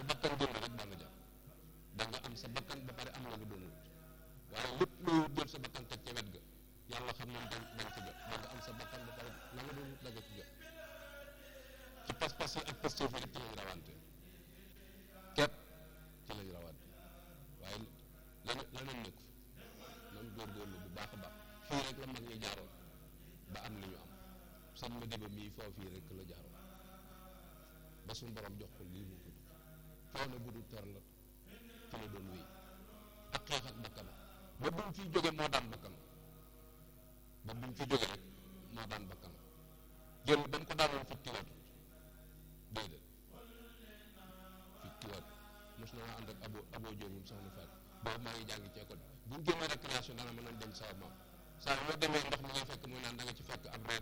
bakkan dund rek dana jar da nga am sa bakkan ba pare am la nga doonul waaye lépp loo jël sa bakkan teg ca wet ga yàlla xam ne dañ ci jot da nga am sa bakkan ba pare la nga doonul da nga ci jot ci pas-pas yi ak pastéef yi rek ci lañ rawante képp ci lañ rawante waaye leneen nekku nan góorgóorlu bu baax a baax fii rek la mag ñi jaaroon ba am li ñu am sëñ ma diba mii foofu fii rek la jaaroon ba suñu borom jox ko lii mu ko coono bu dul tor la ci la doon wéy ak xeex ak bakkanam ba bu mu fiy jóge moo daan bakkanam ba bu mu fiy jóge rek moo daan bakkanam jël ba mu ko daanoon fukki watu déedéet fukki watu mos na ànd ak abo jóomum soxna Faat boobu maa ngi jàngi ci école bi bu ñu génnee récréation dana mën nañ dem sawa maam saa yoo demee ndox mi ngay fekk muy naan da nga ci fekk ab reen